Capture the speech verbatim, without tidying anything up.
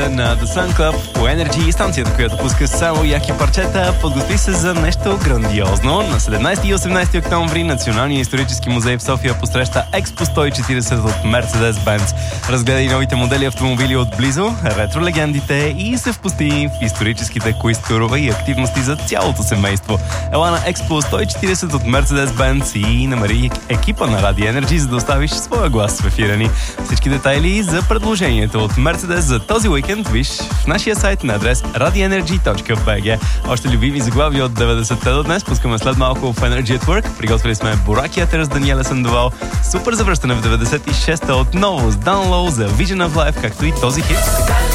на The Sun Club по Energy, станцията, която пуска само яки парчета, подготви се за нещо грандиозно. На седемнайсети и осемнайсети октомври Националният исторически музей в София посреща Експо сто и четирийсет от Mercedes-Benz. Разгледай новите модели автомобили отблизо, ретро-легендите и се впусти в историческите квиз-турове и активности за цялото семейство. Ела на Експо сто и четирийсет от Mercedes-Benz и намери екипа на Radio Energy, за да оставиш своя глас в ефира ни. Всички детайли за предложението от Mercedes за този уикенд виж в нашия сайт на адрес radio energy точка би джи. Още любими заглави от деветдесетте до днес пускаме след малко в Energy at Work. Приготвили сме Бурак Ятер с Даниела Сандовал. Супер завръщане в деветдесет и шеста отново с Down Low за Vision of Life, както и този хит.